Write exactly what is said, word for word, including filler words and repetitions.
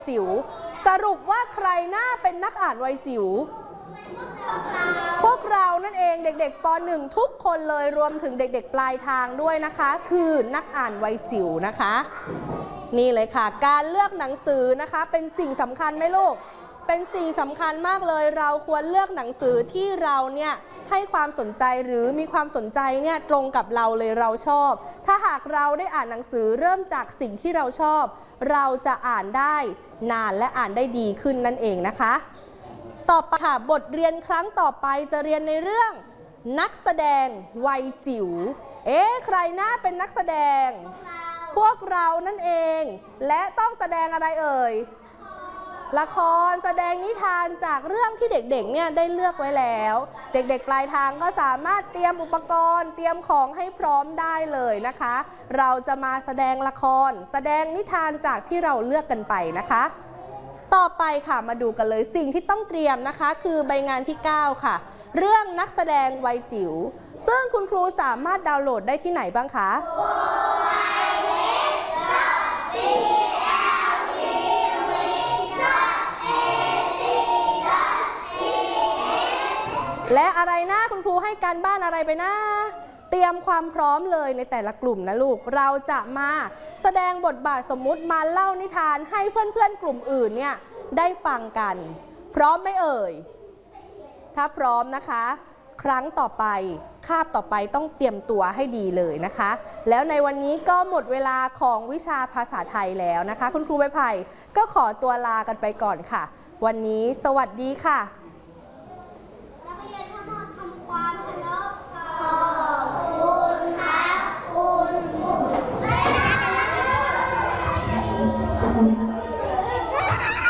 จิ๋วสรุปว่าใครน่าเป็นนักอ่านวัยจิ๋วพวกเรานั่นเองเด็กๆป หนึ่ง ทุกคนเลยรวมถึงเด็กๆปลายทางด้วยนะคะคือนักอ่านวัยจิ๋วนะคะนี่เลยค่ะการเลือกหนังสือนะคะเป็นสิ่งสำคัญไหมลูกเป็นสิ่งสำคัญมากเลยเราควรเลือกหนังสือที่เราเนี่ยให้ความสนใจหรือมีความสนใจเนี่ยตรงกับเราเลยเราชอบถ้าหากเราได้อ่านหนังสือเริ่มจากสิ่งที่เราชอบเราจะอ่านได้นานและอ่านได้ดีขึ้นนั่นเองนะคะต่อไปค่ะบทเรียนครั้งต่อไปจะเรียนในเรื่องนักแสดงวัยจิ๋วเอ๊ะใครน่าเป็นนักแสดงพวกเรานั่นเองและต้องแสดงอะไรเอ่ยละครแสดงนิทานจากเรื่องที่เด็กๆเนี่ยได้เลือกไว้แล้วเด็กๆปลายทางก็สามารถเตรียมอุปกรณ์เตรียมของให้พร้อมได้เลยนะคะเราจะมาแสดงละครแสดงนิทานจากที่เราเลือกกันไปนะคะต่อไปค่ะมาดูกันเลยสิ่งที่ต้องเตรียมนะคะคือใบงานที่เก้าค่ะเรื่องนักแสดงวัยจิ๋วซึ่งคุณครูสามารถดาวน์โหลดได้ที่ไหนบ้างคะและอะไรนะคุณครูให้การบ้านอะไรไปนะเตรียมความพร้อมเลยในแต่ละกลุ่มนะลูกเราจะมาแสดงบทบาทสมมุติมาเล่านิทานให้เพื่อนๆกลุ่มอื่นเนี่ยได้ฟังกันพร้อมไหมเอ่ยถ้าพร้อมนะคะครั้งต่อไปคาบต่อไปต้องเตรียมตัวให้ดีเลยนะคะแล้วในวันนี้ก็หมดเวลาของวิชาภาษาไทยแล้วนะคะคุณครูใบไผ่ก็ขอตัวลากันไปก่อนค่ะวันนี้สวัสดีค่ะ